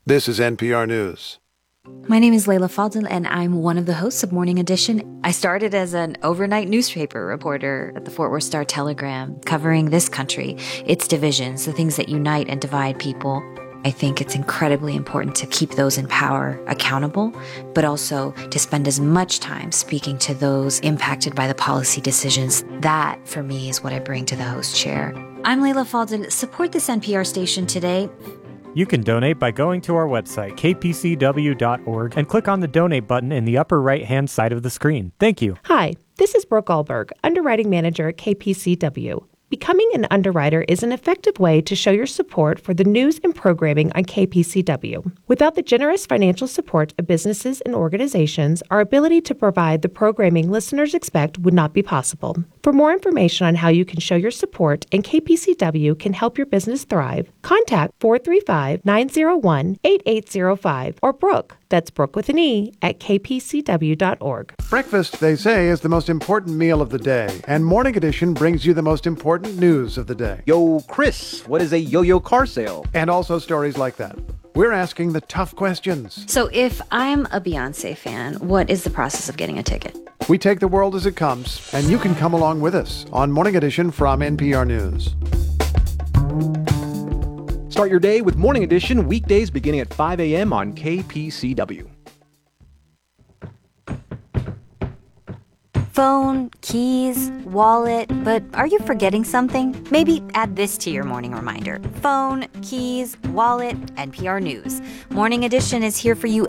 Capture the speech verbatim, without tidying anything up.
This is N P R News. My name is Layla Fadel, and I'm one of the hosts of Morning Edition. I started as an overnight newspaper reporter at the Fort Worth Star-Telegram, covering this country, its divisions, the things that unite and divide people. I think it's incredibly important to keep those in power accountable, but also to spend as much time speaking to those impacted by the policy decisions. That, for me, is what I bring to the host chair. I'm Layla Fadel. Support this N P R station today. You can donate by going to our website, k p c w dot org, and click on the donate button in the upper right-hand side of the screen. Thank you. Hi, this is Brooke Allberg, Underwriting Manager at K P C W. Becoming an underwriter is an effective way to show your support for the news and programming on K P C W. Without the generous financial support of businesses and organizations, our ability to provide the programming listeners expect would not be possible. For more information on how you can show your support and K P C W can help your business thrive, contact four three five, nine zero one, eight eight zero five or Brooke, that's Brooke with an E, at k p c w dot org. Breakfast, they say, is the most important meal of the day, and Morning Edition brings you the most important news of the day. Yo, Chris, what is a yo-yo car sale? And also stories like that. We're asking the tough questions. So if I'm a Beyonce fan, what is the process of getting a ticket? We take the world as it comes, and you can come along with us on Morning Edition from N P R News. Start your day with Morning Edition, weekdays beginning at five a.m. on K P C W. Phone, keys, wallet, but are you forgetting something? Maybe add this to your morning reminder. Phone, keys, wallet, N P R News. Morning Edition is here for you